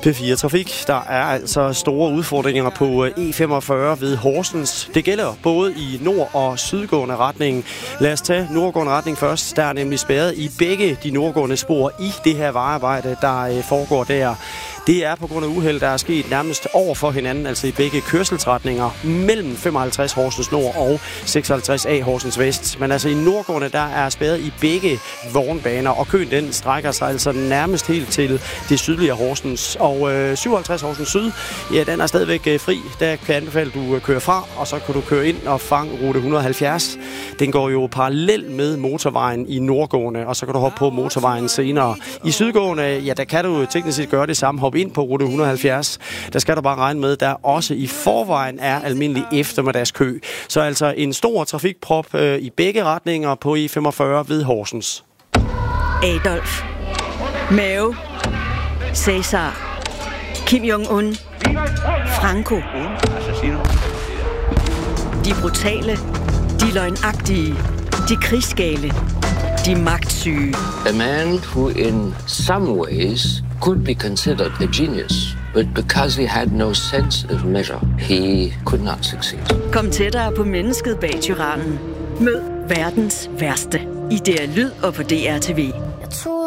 P4 Trafik. Der er altså store udfordringer på E45 ved Horsens. Det gælder både i nord- og sydgående retning. Lad os tage nordgående retning først. Der er nemlig spærret i begge de nordgående spor i det her vejarbejde, der foregår der. Det er på grund af uheld, der er sket nærmest over for hinanden, altså i begge kørselsretninger, mellem 55 Horsens Nord og 56A Horsens Vest. Men altså i nordgående, der er spærret i begge vognbaner, og køen den strækker sig altså nærmest helt til det sydlige Horsens. Og 57 Horsens Syd, ja, den er stadigvæk fri. Der kan jeg anbefale, at du kører fra, og så kan du køre ind og fange rute 170. Den går jo parallelt med motorvejen i nordgående, og så kan du hoppe på motorvejen senere. I sydgående, ja, der kan du teknisk set gøre det samme. Hop ind på rute 170. Der skal du bare regne med, der også i forvejen er almindelig eftermiddagskø. Så altså en stor trafikprop i begge retninger på E45 ved Horsens. Adolf, Mao, Cæsar, Kim Jong-un, Franco. De brutale, de løgnagtige, de krigsgale, de magtsyge. A man who in some ways could be considered a genius, but because he had no sense of measure, he could not succeed. Kom tættere på mennesket bag tyrannen. Mød verdens værste i DR Lyd og på DR TV.